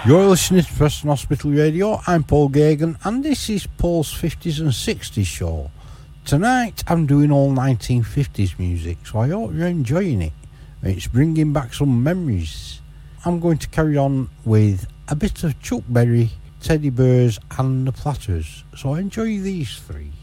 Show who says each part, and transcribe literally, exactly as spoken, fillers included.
Speaker 1: You're listening to Preston Hospital Radio. I'm Paul Gagan, and this is Paul's fifties and sixties show. Tonight, I'm doing all nineteen fifties music, so I hope you're enjoying it. It's bringing back some memories. I'm going to carry on with a bit of Chuck Berry, Teddy Bears, and the Platters. So enjoy these three.